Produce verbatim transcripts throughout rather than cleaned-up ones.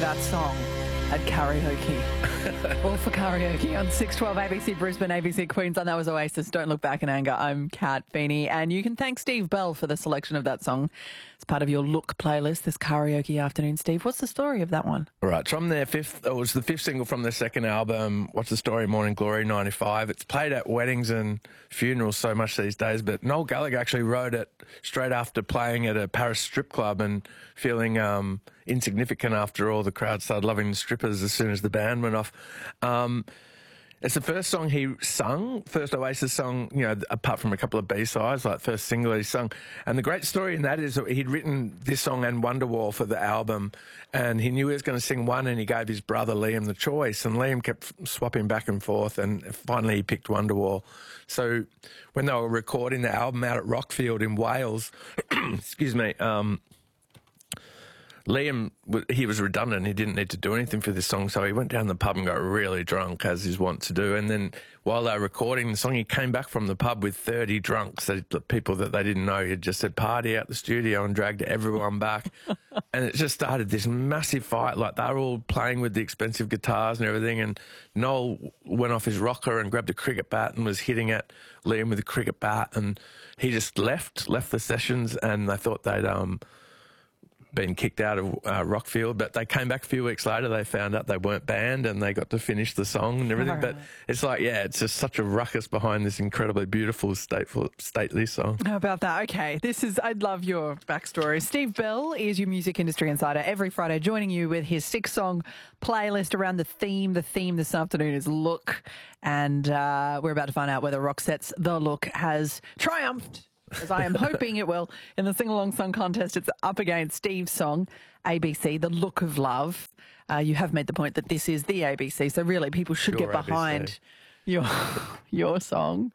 that song at karaoke. All for karaoke on six twelve A B C Brisbane, A B C Queensland. That was Oasis. Don't look back in anger. I'm Kat Feeney, and you can thank Steve Bell for the selection of that song. It's part of your Look playlist this karaoke afternoon. Steve, what's the story of that one? Right, it's from their fifth. It was the fifth single from their second album. What's the Story? Morning Glory ninety-five. It's played at weddings and funerals so much these days. But Noel Gallagher actually wrote it straight after playing at a Paris strip club and feeling um, insignificant after all the crowd started loving the strippers as soon as the band went off. Um, It's the first song he sung, first Oasis song, you know, apart from a couple of B-sides, like first single he sung. And the great story in that is that he'd written this song and Wonderwall for the album, and he knew he was going to sing one, and he gave his brother Liam the choice, and Liam kept swapping back and forth, and finally he picked Wonderwall. So when they were recording the album out at Rockfield in Wales, excuse me, um, Liam, he was redundant. He didn't need to do anything for this song, so he went down the pub and got really drunk, as he's wont to do. And then while they were recording the song, he came back from the pub with thirty drunks, the people that they didn't know. He'd just said party out the studio and dragged everyone back. And it just started this massive fight. Like, they were all playing with the expensive guitars and everything, and Noel went off his rocker and grabbed a cricket bat and was hitting at Liam with a cricket bat, and he just left, left the sessions, and they thought they'd... um. been kicked out of uh, Rockfield, but they came back a few weeks later. They found out they weren't banned, and they got to finish the song and everything. Right. But it's like, yeah, it's just such a ruckus behind this incredibly beautiful, stateful, stately song. How about that? Okay, this is, I'd love your backstory. Steve Bell is your music industry insider every Friday, joining you with his six-song playlist around the theme. The theme this afternoon is Look, and uh, we're about to find out whether Roxette's The Look has triumphed, as I am hoping it will, in the sing-along song contest. It's up against Steve's song, A B C, The Look of Love. Uh, you have made the point that this is the A B C, so really people should Sure, get behind your your song.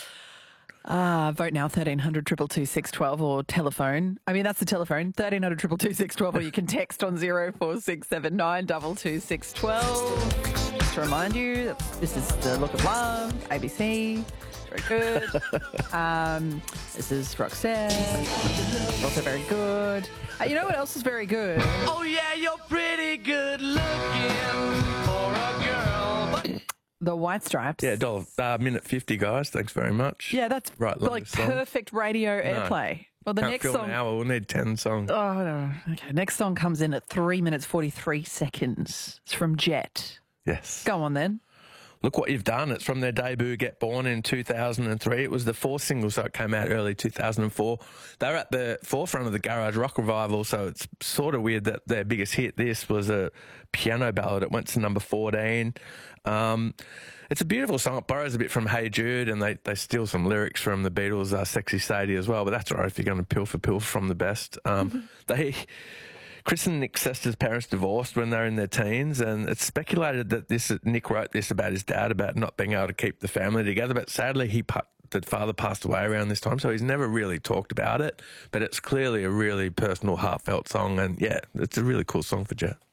Uh, vote now, thirteen hundred, two two two, six one two, or telephone. I mean, that's the telephone, thirteen hundred, two two two, six one two, or you can text on zero four six seven nine, two two six one two. Just to remind you, this is The Look of Love, A B C. Very good. um, this is Roxette. Also very good. Uh, you know what else is very good? Oh yeah, you're pretty good looking for a girl. But The White Stripes. Yeah, dollar uh, minute fifty, guys. Thanks very much. Yeah, that's right, like perfect radio airplay. Well, the Can't next fill song. an hour. We'll need ten songs. Oh no. Okay, next song comes in at three minutes forty-three seconds. It's from Jet. Yes. Go on then. Look What You've Done. It's from their debut, Get Born, in two thousand three. It was the fourth single, so it came out early two thousand four. They were at the forefront of the garage rock revival, so it's sort of weird that their biggest hit, this, was a piano ballad. It went to number fourteen. Um, it's a beautiful song. It borrows a bit from Hey Jude, and they, they steal some lyrics from the Beatles' uh, Sexy Sadie as well, but that's all right if you're going to pilfer pilfer from the best. Um, they... Chris and Nick Sester's parents divorced when they were in their teens, and it's speculated that this Nick wrote this about his dad, about not being able to keep the family together, but sadly he the father passed away around this time, so he's never really talked about it, but it's clearly a really personal, heartfelt song, and yeah, it's a really cool song for Jet.